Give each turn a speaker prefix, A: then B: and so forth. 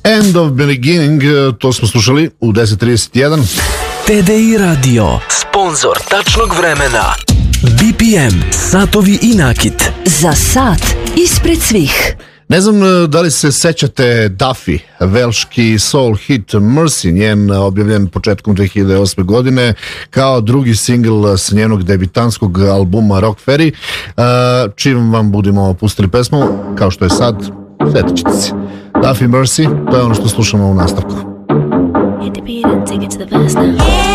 A: End of Beginning, to smo slušali u 10.31.
B: TDI Radio, sponzor tačnog vremena. BPM, satovi i nakit.
C: Za sat ispred svih.
A: Ne znam da li se sećate Duffy, velški soul hit Mercy, njen objavljen početkom 2008. godine kao drugi singl s njenog debitanskog albuma Rock Ferry. Čim vam budemo pustili pesmu, kao što je sad, setit ćete se. Duffy, Mercy, to je ono što slušamo u nastavku.